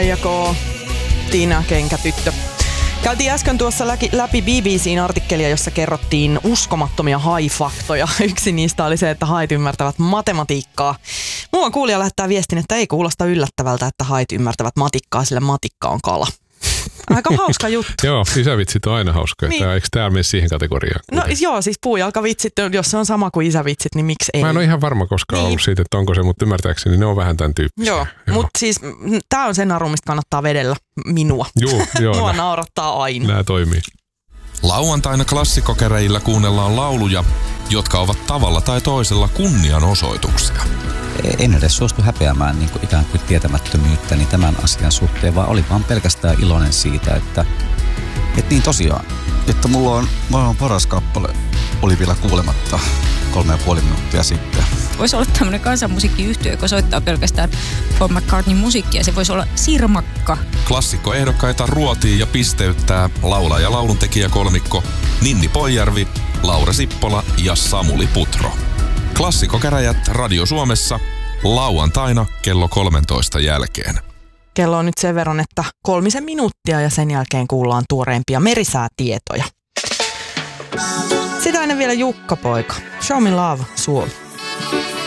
Faija K, Tiina Kenkätyttö. Käytiin äsken tuossa läpi BBC:n artikkelia, jossa kerrottiin uskomattomia hai-faktoja. Yksi niistä oli se, että hait ymmärtävät matematiikkaa. Muuan kuulija lähettää viestin, että ei kuulosta yllättävältä, että hait ymmärtävät matikkaa, sillä matikka on kala. Aika hauska juttu. Joo, isävitsit on aina hauska. Niin. Eikö täällä mene siihen kategoriaan? No joo, siis puujalkavitsit, jos se on sama kuin isävitsit, niin miksi ei? Mä en ole ihan varma koskaan ollut siitä, että onko se, mutta ymmärtääkseni ne on vähän tämän tyyppisiä. Joo. Mutta siis tää on sen naru, mistä kannattaa vedellä minua. Joo. Mua naurattaa aina. Nämä toimii. Lauantaina klassikokereillä kuunnellaan lauluja, jotka ovat tavalla tai toisella kunnianosoituksia. En edes suostu häpeämään niin kuin ikään kuin tietämättömyyttäni tämän asian suhteen, vaan oli vaan pelkästään iloinen siitä, että niin tosiaan, että mulla on maailman paras kappale, oli vielä kuulematta 3,5 minuuttia sitten. Voisi olla tämmöinen kansanmusiikkiyhtiö, joka soittaa pelkästään Paul McCartneyn musiikkia. Se voisi olla Sirmakka. Klassikkoehdokkaita ruotii ja pisteyttää laulaja- ja lauluntekijäkolmikko Ninni Poijärvi, Laura Sippola ja Samuli Putro. Klassikokäräjät Radio Suomessa lauantaina kello 13 jälkeen. Kello on nyt sen verran, että 3 minuuttia ja sen jälkeen kuullaan tuoreimpia merisäätietoja. Sitä ennen vielä Jukka-poika. Show me love, Suomi.